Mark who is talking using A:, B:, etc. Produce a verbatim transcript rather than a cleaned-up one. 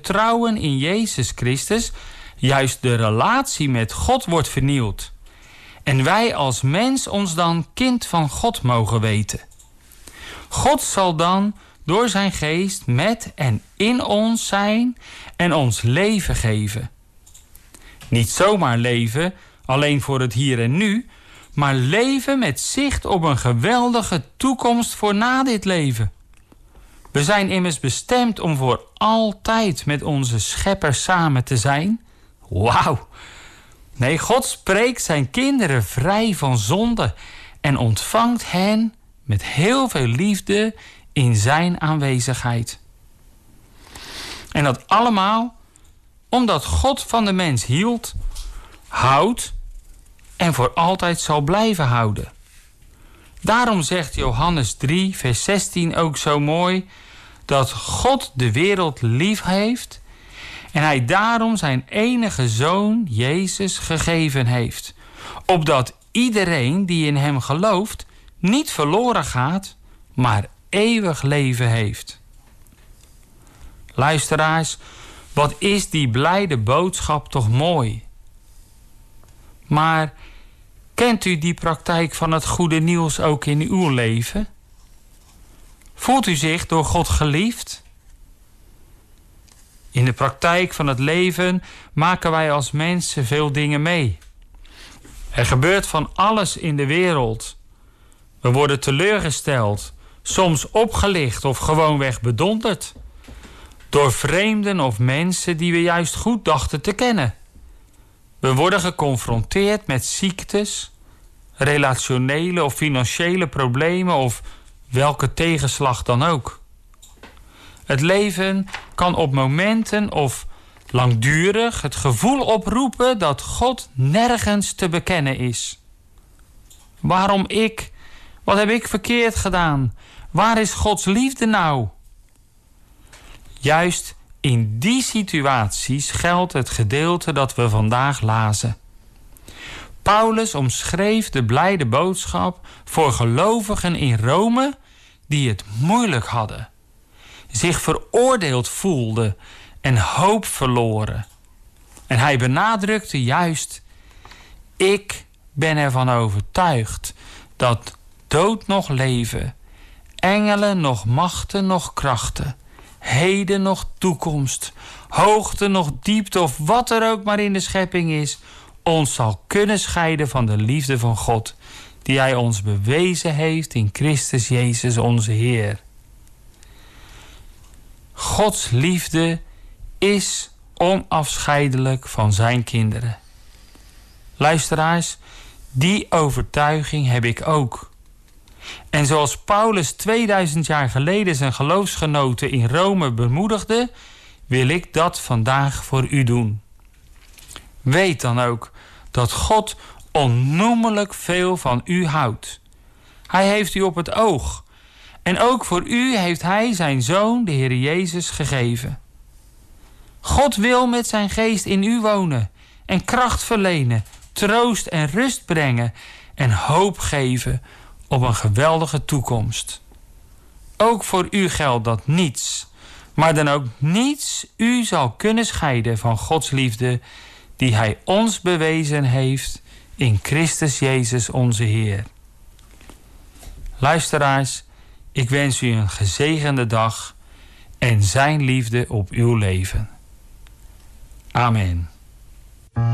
A: vertrouwen in Jezus Christus juist de relatie met God wordt vernieuwd. En wij als mens ons dan kind van God mogen weten. God zal dan door zijn geest met en in ons zijn en ons leven geven. Niet zomaar leven, alleen voor het hier en nu, maar leven met zicht op een geweldige toekomst voor na dit leven. We zijn immers bestemd om voor altijd met onze Schepper samen te zijn. Wauw! Nee, God spreekt zijn kinderen vrij van zonde en ontvangt hen met heel veel liefde in zijn aanwezigheid. En dat allemaal omdat God van de mens hield, houdt en voor altijd zal blijven houden. Daarom zegt Johannes drie, vers zestien ook zo mooi dat God de wereld lief heeft en hij daarom zijn enige zoon Jezus gegeven heeft, opdat iedereen die in hem gelooft niet verloren gaat, maar eeuwig leven heeft. Luisteraars, wat is die blijde boodschap toch mooi. Maar kent u die praktijk van het goede nieuws ook in uw leven? Voelt u zich door God geliefd? In de praktijk van het leven maken wij als mensen veel dingen mee. Er gebeurt van alles in de wereld. We worden teleurgesteld, soms opgelicht of gewoonweg bedonderd. Door vreemden of mensen die we juist goed dachten te kennen. We worden geconfronteerd met ziektes, relationele of financiële problemen of welke tegenslag dan ook. Het leven kan op momenten of langdurig het gevoel oproepen dat God nergens te bekennen is. Waarom ik? Wat heb ik verkeerd gedaan? Waar is Gods liefde nou? Juist in die situaties geldt het gedeelte dat we vandaag lazen. Paulus omschreef de blijde boodschap voor gelovigen in Rome die het moeilijk hadden, zich veroordeeld voelden en hoop verloren. En hij benadrukte juist: ik ben ervan overtuigd dat dood nog leven, engelen nog machten nog krachten, heden nog toekomst, hoogte nog diepte of wat er ook maar in de schepping is, ons zal kunnen scheiden van de liefde van God, die hij ons bewezen heeft in Christus Jezus onze Heer. Gods liefde is onafscheidelijk van zijn kinderen. Luisteraars, die overtuiging heb ik ook. En zoals Paulus tweeduizend jaar geleden zijn geloofsgenoten in Rome bemoedigde, wil ik dat vandaag voor u doen. Weet dan ook dat God onnoemelijk veel van u houdt. Hij heeft u op het oog. En ook voor u heeft hij zijn Zoon, de Heer Jezus, gegeven. God wil met zijn geest in u wonen en kracht verlenen, troost en rust brengen en hoop geven op een geweldige toekomst. Ook voor u geldt dat niets, maar dan ook niets u zal kunnen scheiden van Gods liefde die hij ons bewezen heeft in Christus Jezus onze Heer. Luisteraars, ik wens u een gezegende dag en zijn liefde op uw leven. Amen.